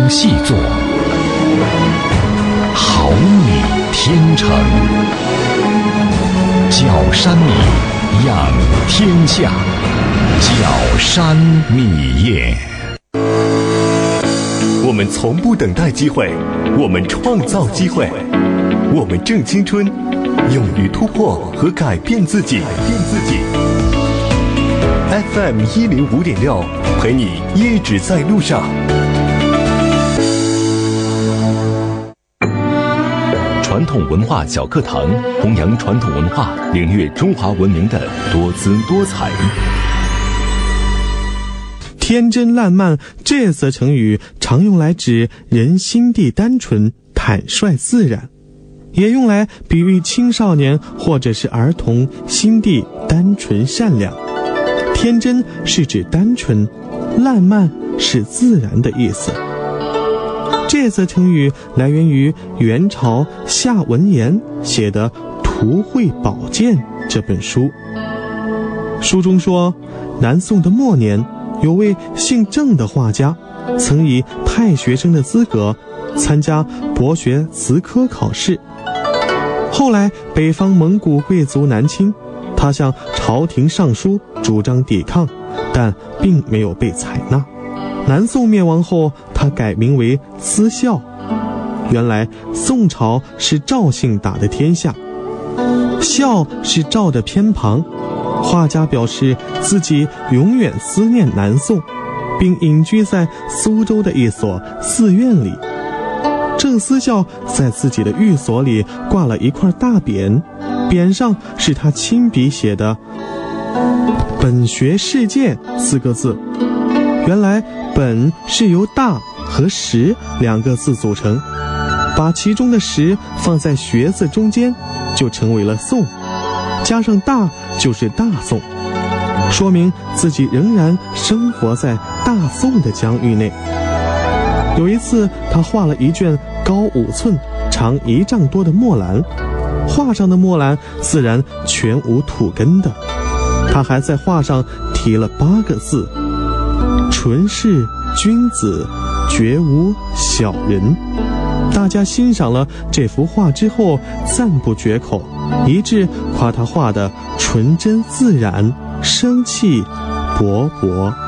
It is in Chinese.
细作，毫米天成。角山米养天下，角山米业。 我们从不等待机会，我们创造机会。我们正青春，勇于突破和改变自己。FM 105.6，陪你一直在路上。 传统文化小课堂，弘扬传统文化，领略中华文明的多姿多彩。 天真烂漫这则成语常用来指人心地单纯、坦率自然，也用来比喻青少年或者是儿童心地单纯善良。天真是指单纯，烂漫是自然的意思。这则成语来源于元朝夏文言写的《图绘宝鉴》这本书。书中说，南宋的末年，有位姓郑的画家，曾以太学生的资格参加博学词科考试。后来北方蒙古贵族南侵，他向朝廷上书主张抵抗，但并没有被采纳。南宋灭亡后，他改名为思孝。原来宋朝是赵姓打的天下，孝是赵的偏旁。画家表示自己永远思念南宋，并隐居在苏州的一所寺院里。郑思孝在自己的寓所里挂了一块大匾，匾上是他亲笔写的“本学世界”4个字。原来本是由大和实2个字组成，把其中的实放在学字中间，就成为了宋，加上大就是大宋，说明自己仍然生活在大宋的疆域内。有一次，他画了一卷高5寸、长1丈多的墨兰，画上的墨兰自然全无土根的。他还在画上题了8个字：纯是君子，绝无小人。大家欣赏了这幅画之后赞不绝口，一致夸他画的纯真自然，生气勃勃。